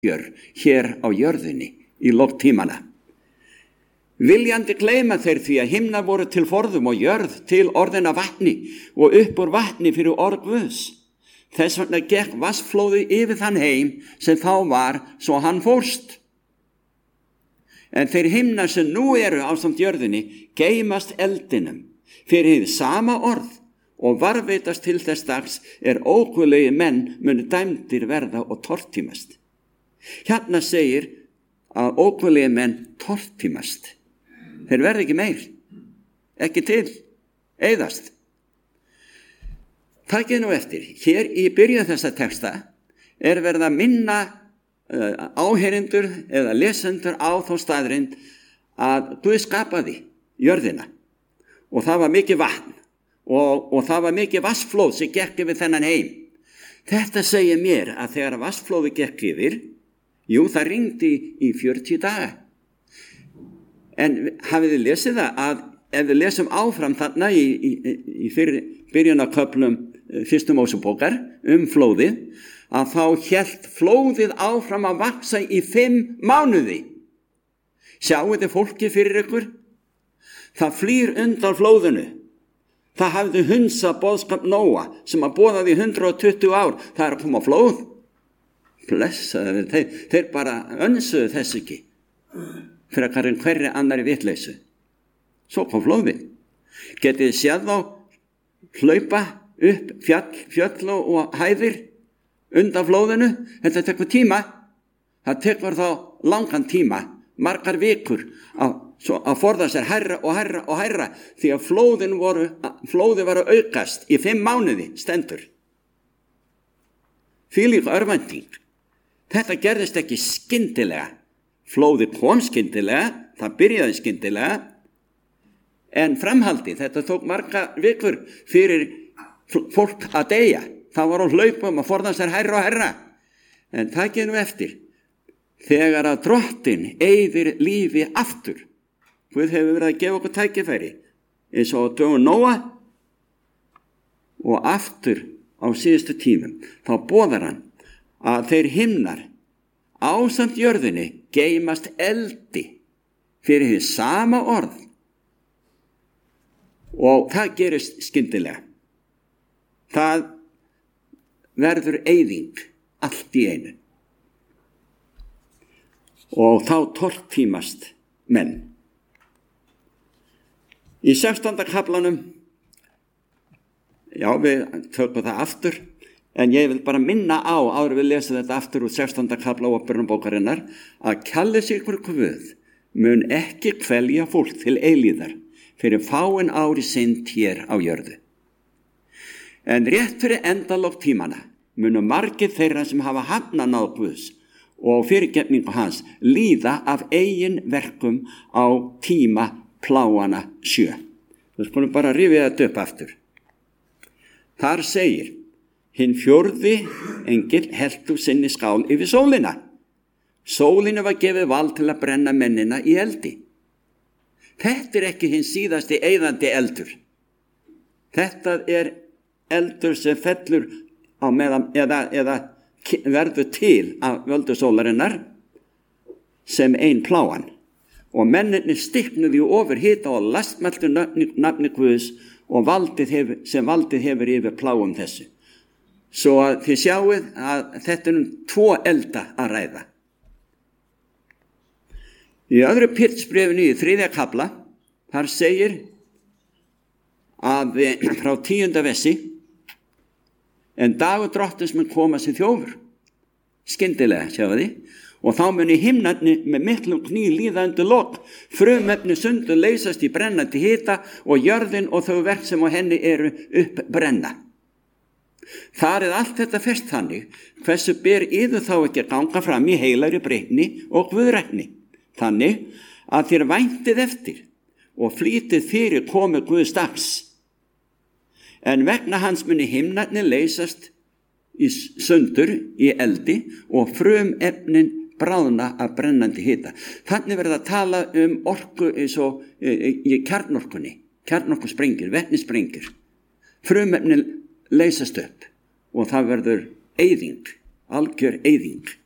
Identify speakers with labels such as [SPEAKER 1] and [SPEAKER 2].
[SPEAKER 1] hér á jörðinni í lok tímana. Viljandi gleyma þeir því að himnar voru til forðum og jörð til orðina vatni og upp úr vatni fyrir orð Guðs. Þess vegna gekk vatnsflóði yfir þann heim sem þá var svo hann fórst. En þeir himnar sem nú eru ásamt jörðinni geymast eldinum fyrir hið sama orð og varðveitast til þess dags óguðlegir menn munu dæmdir verða og tortímast. Hérna segir að óguðlegir menn tortímast. Þeir verða ekki meir, ekki til, eyðast. Takið nú eftir, hér í byrjun þessa texta verið að minna áheyrendur eða lesendur á þá staðreynd að Guð skapaði jörðina og það var mikið vatn og það var mikið vatnsflóð sem gekk yfir þennan heim. Þetta segir mér að þegar vatnsflóði gekk yfir, það rigndi í 40 daga. En hafið þið lesið það að ef við lesum áfram þarna í byrjun af köflum fyrstu Mósebókar flóðið, að þá hélt flóðið áfram að vaksa í 5 mánuði. Sjáu þið fólki fyrir ykkur? Það flýr undan flóðinu. Það hafði hunsað boðskap Nóa sem að boðaði 120 ár. Það að koma flóð. Blessaði, þeir bara önsuðu þess ekki. Fyrir hverri annari vitleysu. Svo kom flóðið. Getið þið séð þá hlaupa upp fjöll og hæðir undan flóðinu? Þetta tekur tíma. Það tekur þá langan tíma, margar vikur að forða sér hærra og hærra og hærra því að flóðið var að aukast í 5 mánuði stendur. Þvílík örvænting. Þetta gerðist ekki skyndilega. Flóðið kom skyndilega, það byrjaði skyndilega, en framhaldi, þetta tók marga vikur fyrir fólk að deyja. Það var á hlaupum að forða sér hærra og hærra. En það genum eftir. Þegar að Drottinn eyðir lífi aftur, Guð hefur verið að gefa okkur tækifæri, eins og dögum Nóa og aftur á síðustu tímum, þá boðar hann að þeir himnar ásamt jörðinni geymast eldi fyrir hið sama orð og það gerist skyndilega. Það verður eyðing allt í einu og þá tortímast menn. Í 16. kaflanum, við tökum það aftur, en ég vil bara minna á, áður við lesum þetta aftur úr 16. kafla Åpenbarabókarinnar, að kjallesykur Guð mun ekki kvelja fólk til eilíðar fyrir fáin ári synd hér á jörðu. En rétt fyrir endalok tímana munu margir þeirra sem hafa hafnað náð Guðs og fyrirgefningu hans líða af eigin verkum á tíma pláana 7. Þú skulum bara rifja þetta upp aftur. Þar segir, hinn 4. engill hellt úr sinni skál yfir sólina. Sólinu var gefið vald til að brenna mennina í eldi. Þetta ekki hinn síðasti eyðandi eldur. Þetta eldur sem fellur á meðan eða verður til af völdu sólarinnar sem ein pláan. Og mennirnir stiknuðu ofur hita og lastmæltu nafni Guðs og valdið hefur yfir pláum þessu. Svo að þið sjáuð að þetta 2 elda að ræða. Í öðru Pétursbréfinu í 3. kafla, þar segir að frá 10. versi, en dagur Drottins mun koma sem þjófur. Skyndilega, sjáu þið. Og þá muni himnarnir með miklum kný líða undir lok, frumefni sundur leysast í brennandi hita og jörðin og þau verk sem á henni eru uppbrenna. Þar allt þetta fest þannig, hversu ber yður þá ekki að ganga fram í heilagri breytni og guðrækni, þannig að þér væntið eftir og flýtið fyrir komu Guðs dags. En vegna hans muni himnarnir leysast í sundur í eldi og frumefnin bráðna af brennandi hita. Þannig verður að tala orku eins og í kjarnorkunni, kjarnorkusprengir, vetnisprengir. Frumefnin leysast upp og það verður eyðing, algjör eyðing.